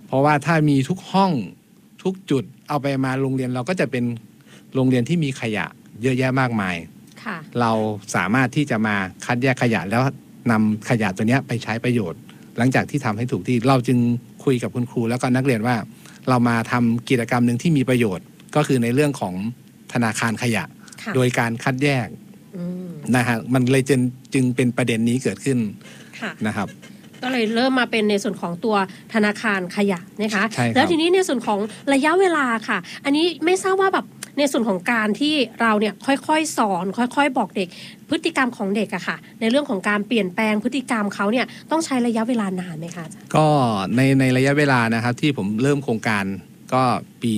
เพราะว่าถ้ามีทุกห้องทุกจุดเอาไปมาโรงเรียนเราก็จะเป็นโรงเรียนที่มีขยะเยอะแยะมากมายเราสามารถที่จะมาคัดแยกขยะแล้วนำขยะตัวนี้ไปใช้ประโยชน์หลังจากที่ทำให้ถูกที่เราจึงคุยกับคุณครูแล้วก็นักเรียนว่าเรามาทำกิจกรรมหนึ่งที่มีประโยชน์ก็คือในเรื่องของธนาคารขยะโดยการคัดแยกนะฮะมันเลยจึงเป็นประเด็นนี้เกิดขึ้นนะครับก็เลยเริ่มมาเป็นในส่วนของตัวธนาคารขยะนะคะแล้วทีนี้ในส่วนของระยะเวลาค่ะอันนี้ไม่ทราบว่าแบบในส่วนของการที่เราเนี่ยค่อยๆสอนค่อยๆบอกเด็กพฤติกรรมของเด็กอะค่ะในเรื่องของการเปลี่ยนแปลงพฤติกรรมเขาเนี่ยต้องใช้ระยะเวลานานไหมคะก็ในระยะเวลานะครับที่ผมเริ่มโครงการก็ปี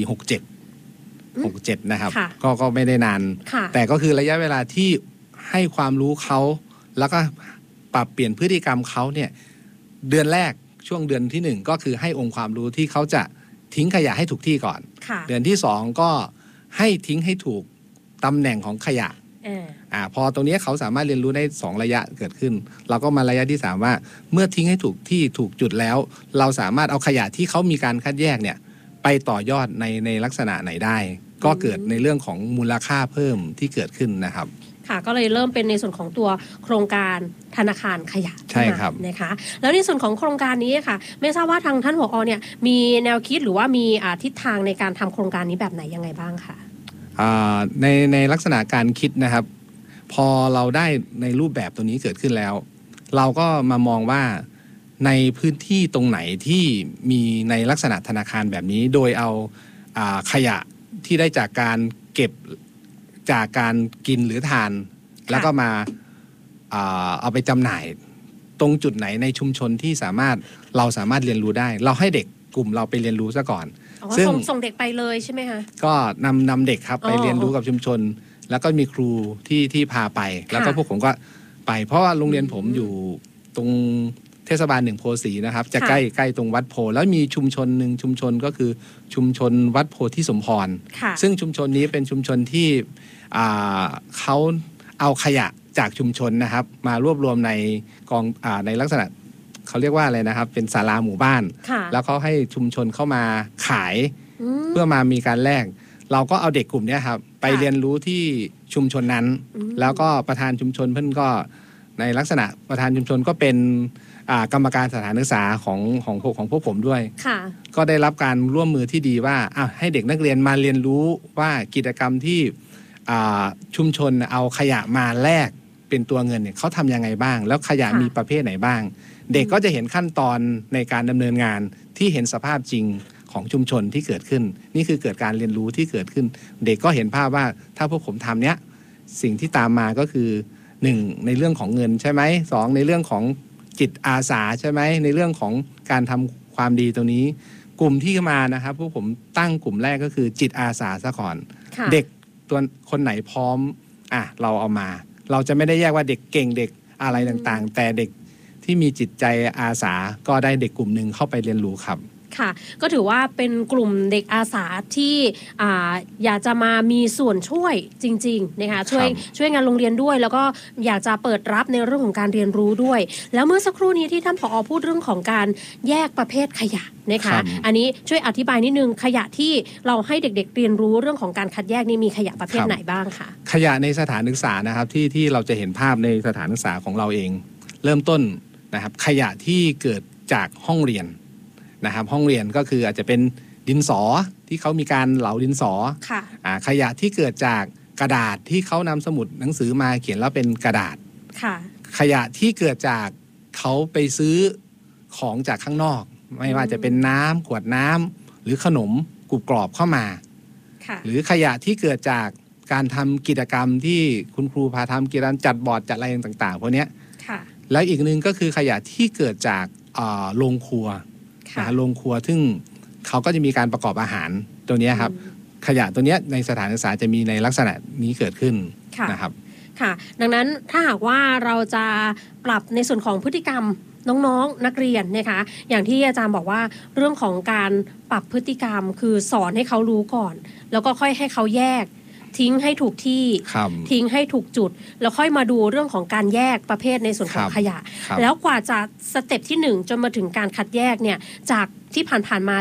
67นะครับก็ไม่ได้นานแต่ก็คือระยะเวลาที่ให้ความรู้เขาแล้วก็ปรับเปลี่ยนพฤติกรรมเขาเนี่ยเดือนแรกช่วงเดือนที่1ก็คือให้องค์ความรู้ที่เขาจะทิ้งขยะให้ถูกที่ก่อนเดือนที่2ก็ให้ทิ้งให้ถูกตำแหน่งของขยะพอตรงนี้เขาสามารถเรียนรู้ได้2ระยะเกิดขึ้นเราก็มาระยะที่3ว่าเมื่อทิ้งให้ถูกที่ถูกจุดแล้วเราสามารถเอาขยะที่เขามีการคัดแยกเนี่ยไปต่อยอดในลักษณะไหนได้ก็เกิดในเรื่องของมูลค่าเพิ่มที่เกิดขึ้นนะครับค่ะก็เลยเริ่มเป็นในส่วนของตัวโครงการธนาคารขยะใช่ครับนะคะแล้วในส่วนของโครงการนี้ค่ะไม่ทราบว่าทางท่านผอ.เนี่ยมีแนวคิดหรือว่ามีทิศทางในการทำโครงการนี้แบบไหนยังไงบ้างคะในลักษณะการคิดนะครับพอเราได้ในรูปแบบตัวนี้เกิดขึ้นแล้วเราก็มามองว่าในพื้นที่ตรงไหนที่มีในลักษณะธนาคารแบบนี้โดยเอาขยะที่ได้จากการเก็บจากการกินหรือทานแล้วก็มาเอาไปจำหน่ายตรงจุดไหนในชุมชนที่เราสามารถเรียนรู้ได้เราให้เด็กกลุ่มเราไปเรียนรู้ซะก่อนซึ่งส่งเด็กไปเลยใช่ไหมคะก็นำเด็กครับไปเรียนรู้กับชุมชนแล้วก็มีครูที่พาไปแล้วก็พวกผมก็ไปเพราะว่าโรงเรียนผมอยู่ตรงเทศบาล1โพธิ์ศรีนะครับจะใกล้ตรงวัดโพแล้วมีชุมชนหนึ่งชุมชนก็คือชุมชนวัดโพธิสมพรซึ่งชุมชนนี้เป็นชุมชนที่เขาเอาขยะจากชุมชนนะครับมารวบรวมในกองในลักษณะเขาเรียกว่าอะไรนะครับเป็นศาลาหมู่บ้านแล้วเขาให้ชุมชนเข้ามาขายเพื่อมามีการแลกเราก็เอาเด็กกลุ่มนี้ครับไปเรียนรู้ที่ชุมชนนั้นแล้วก็ประธานชุมชนเพื่อนก็ในลักษณะประธานชุมชนก็เป็นกรรมการสถานศึกษาของพวกผมด้วยก็ได้รับการร่วมมือที่ดีว่าให้เด็กนักเรียนมาเรียนรู้ว่ากิจกรรมที่ชุมชนเอาขยะมาแลกเป็นตัวเงินเนี่ยเขาทำยังไงบ้างแล้วขยะมีประเภทไหนบ้างเด็กก็จะเห็นขั้นตอนในการดำเนินงานที่เห็นสภาพจริงของชุมชนที่เกิดขึ้นนี่คือเกิดการเรียนรู้ที่เกิดขึ้นเด็กก็เห็นภาพว่าถ้าพวกผมทำเนี้ยสิ่งที่ตามมาก็คือ1ในเรื่องของเงินใช่ไหม2ในเรื่องของจิตอาสาใช่ไหมในเรื่องของการทำความดีตรงนี้กลุ่มที่มานะครับพวกผมตั้งกลุ่มแรกก็คือจิตอาสาซะก่อนเด็กตัวคนไหนพร้อมเราเอามาเราจะไม่ได้แยกว่าเด็กเก่งเด็กอะไรต่างๆแต่เด็กที่มีจิตใจอาสาก็ได้เด็กกลุ่มหนึ่งเข้าไปเรียนรู้ครับค่ะก็ถือว่าเป็นกลุ่มเด็กอาสาที่อยากจะมามีส่วนช่วยจริงๆนะคะช่วยงานโรงเรียนด้วยแล้วก็อยากจะเปิดรับในเรื่องของการเรียนรู้ด้วยแล้วเมื่อสักครู่นี้ที่ท่านผอ.พูดเรื่องของการแยกประเภทขยะนะคะอันนี้ช่วยอธิบายนิดนึงขยะที่เราให้เด็กๆเรียนรู้เรื่องของการคัดแยกนี่มีขยะประเภทไหนบ้างคะขยะในสถานศึกษานะครับที่เราจะเห็นภาพในสถานศึกษาของเราเองเริ่มต้นนะครับขยะที่เกิดจากห้องเรียนนะครับห้องเรียนก็คืออาจจะเป็นดินสอที่เขามีการเหลาดินสอขยะที่เกิดจากกระดาษที่เขานำสมุดหนังสือมาเขียนแล้วเป็นกระดาษขยะที่เกิดจากเขาไปซื้อของจากข้างนอกไม่ว่าจะเป็นน้ำขวดน้ำหรือขนมกรุบกรอบเข้ามาหรือขยะที่เกิดจากการทำกิจกรรมที่คุณครูพาทำกิจกรรมจัดบอร์ดจัดอะไรต่างๆพวกนี้แล้วอีกนึงก็คือขยะที่เกิดจากโรงครัวโรงครัวซึ่งเขาก็จะมีการประกอบอาหารตัวนี้ครับขยะตัวนี้ในสถานศึกษาจะมีในลักษณะนี้เกิดขึ้นนะครับค่ะดังนั้นถ้าหากว่าเราจะปรับในส่วนของพฤติกรรมน้องๆนักเรียนนะคะอย่างที่อาจารย์บอกว่าเรื่องของการปรับพฤติกรรมคือสอนให้เขารู้ก่อนแล้วก็ค่อยให้เขาแยกทิ้งให้ถูกที่ทิ้งให้ถูกจุดแล้วค่อยมาดูเรื่องของการแยกประเภทในส่วนของขยะแล้วกว่าจะสเต็ปที่1จนมาถึงการคัดแยกเนี่ยจากที่ผ่านๆมา